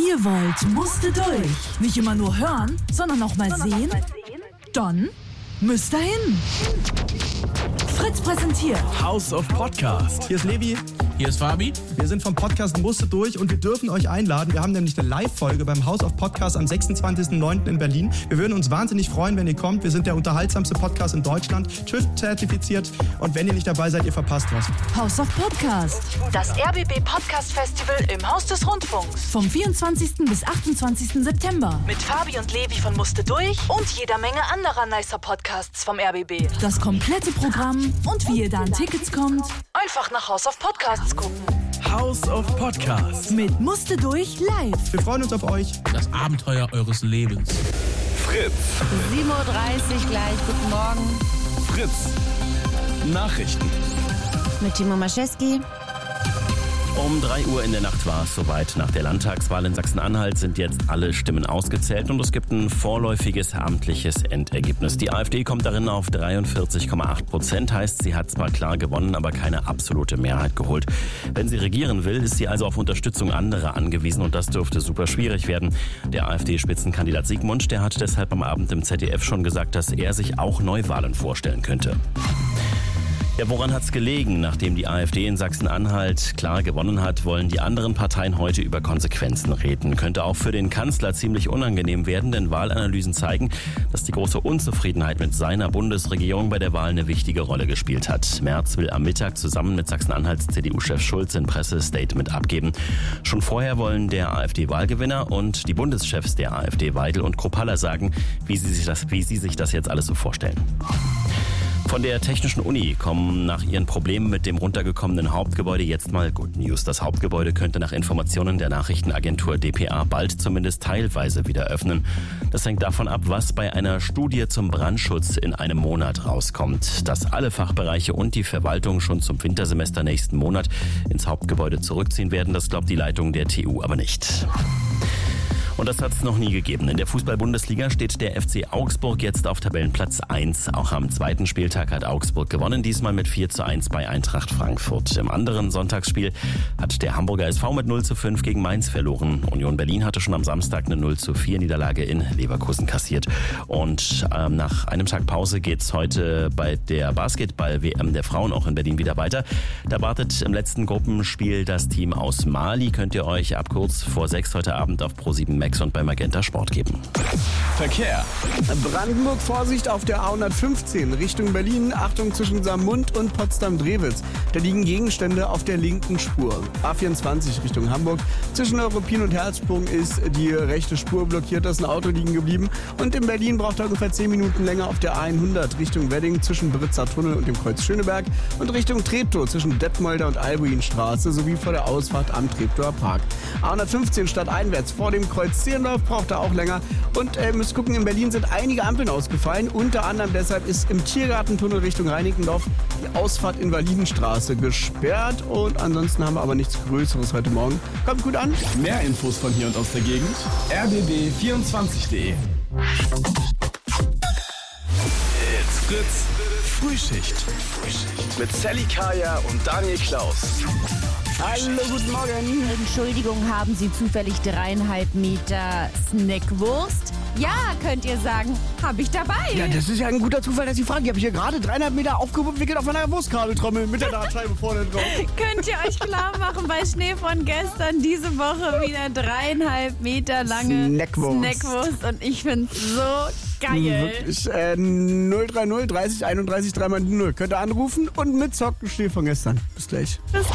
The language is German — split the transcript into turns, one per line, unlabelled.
ihr wollt, musste durch. Nicht immer nur hören, sondern auch mal sehen? Dann müsst ihr hin. Fritz präsentiert
House of Podcast.
Hier ist Levi.
Hier ist Fabi.
Wir sind vom Podcast Musste durch und wir dürfen euch einladen. Wir haben nämlich eine Live-Folge beim House of Podcast am 26.09. in Berlin. Wir würden uns wahnsinnig freuen, wenn ihr kommt. Wir sind der unterhaltsamste Podcast in Deutschland, TÜV-zertifiziert. Und wenn ihr nicht dabei seid, ihr verpasst was.
House of Podcast.
Das RBB Podcast Festival im Haus des Rundfunks.
Vom 24. bis 28. September.
Mit Fabi und Levi von Musste durch und jeder Menge anderer nicer Podcasts vom RBB.
Das komplette Programm und wie ihr da an Tickets kommt.
Einfach nach House of Podcasts gucken.
House of Podcast.
Mit Musste durch live.
Wir freuen uns auf euch.
Das Abenteuer eures Lebens.
Fritz.
7.30 Uhr gleich. Guten Morgen.
Fritz. Nachrichten.
Mit Timo Maschewski.
Um 3 Uhr in der Nacht war es soweit. Nach der Landtagswahl in Sachsen-Anhalt sind jetzt alle Stimmen ausgezählt und es gibt ein vorläufiges amtliches Endergebnis. Die AfD kommt darin auf 43,8%. Heißt, sie hat zwar klar gewonnen, aber keine absolute Mehrheit geholt. Wenn sie regieren will, ist sie also auf Unterstützung anderer angewiesen und das dürfte super schwierig werden. Der AfD-Spitzenkandidat Sigmund, der hat deshalb am Abend im ZDF schon gesagt, dass er sich auch Neuwahlen vorstellen könnte. Ja, woran hat's gelegen? Nachdem die AfD in Sachsen-Anhalt klar gewonnen hat, wollen die anderen Parteien heute über Konsequenzen reden. Könnte auch für den Kanzler ziemlich unangenehm werden, denn Wahlanalysen zeigen, dass die große Unzufriedenheit mit seiner Bundesregierung bei der Wahl eine wichtige Rolle gespielt hat. Merz will am Mittag zusammen mit Sachsen-Anhalts CDU-Chef Schulz ein Pressestatement abgeben. Schon vorher wollen der AfD-Wahlgewinner und die Bundeschefs der AfD, Weidel und Kruppalla, sagen, wie sie sich das jetzt alles so vorstellen. Von der Technischen Uni kommen nach ihren Problemen mit dem runtergekommenen Hauptgebäude jetzt mal Good News. Das Hauptgebäude könnte nach Informationen der Nachrichtenagentur dpa bald zumindest teilweise wieder öffnen. Das hängt davon ab, was bei einer Studie zum Brandschutz in einem Monat rauskommt. Dass alle Fachbereiche und die Verwaltung schon zum Wintersemester nächsten Monat ins Hauptgebäude zurückziehen werden, das glaubt die Leitung der TU aber nicht. Und das hat es noch nie gegeben. In der Fußball-Bundesliga steht der FC Augsburg jetzt auf Tabellenplatz 1. Auch am zweiten Spieltag hat Augsburg gewonnen, diesmal mit 4:1 bei Eintracht Frankfurt. Im anderen Sonntagsspiel hat der Hamburger SV mit 0:5 gegen Mainz verloren. Union Berlin hatte schon am Samstag eine 0:4 Niederlage in Leverkusen kassiert. Und nach einem Tag Pause geht's heute bei der Basketball-WM der Frauen auch in Berlin wieder weiter. Da wartet im letzten Gruppenspiel das Team aus Mali. Könnt ihr euch ab kurz vor 6 heute Abend auf Pro7 Max und bei Magenta Sport geben.
Verkehr.
Brandenburg, Vorsicht auf der A115 Richtung Berlin. Achtung zwischen Saarmund und Potsdam-Drewitz. Da liegen Gegenstände auf der linken Spur. A24 Richtung Hamburg. Zwischen Europin und Herzsprung ist die rechte Spur blockiert. Da ist ein Auto liegen geblieben. Und in Berlin braucht er ungefähr 10 Minuten länger auf der A100 Richtung Wedding zwischen Britzer Tunnel und dem Kreuz Schöneberg. Und Richtung Treptow zwischen Detmolder und Albuinstraße sowie vor der Ausfahrt am Treptower Park. A115 stadteinwärts vor dem Kreuz Zehlendorf braucht er auch länger. Und müsst gucken, in Berlin sind einige Ampeln ausgefallen. Unter anderem deshalb ist im Tiergartentunnel Richtung Reinickendorf die Ausfahrt in Validenstraße gesperrt. Und ansonsten haben wir aber nichts Größeres heute Morgen. Kommt gut an.
Mehr Infos von hier und aus der Gegend. rbb24.de. It's Fritz. Frühschicht. Mit Sally Kaya und Daniel Klaus.
Hallo, guten Morgen.
Entschuldigung, haben Sie zufällig 3,5 Meter Snackwurst? Ja, könnt ihr sagen, habe ich dabei.
Ja, das ist ja ein guter Zufall, dass Sie fragen. Ich habe hier gerade 3,5 Meter aufgewickelt auf einer Wurstkabeltrommel mit der Drahtscheibe vorne drauf.
Könnt ihr euch klar machen, bei Schnee von gestern diese Woche wieder 3,5 Meter lange Snackwurst. Und ich finde es so geil.
Wirklich, 030 30 31 3x0. Könnt ihr anrufen und mitzocken, Schnee von gestern. Bis gleich.
Bis